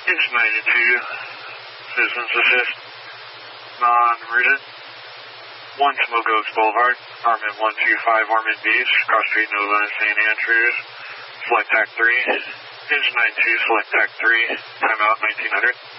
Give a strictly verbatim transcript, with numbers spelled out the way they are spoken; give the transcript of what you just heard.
Engine ninety-two, Citizens Assist, non-routed. one Smoke Oaks Boulevard, Armin one two five, Armin Beach, cross street Nova, Saint Andrews, select tack three. Engine ninety-two, select tack three, timeout nineteen hundred.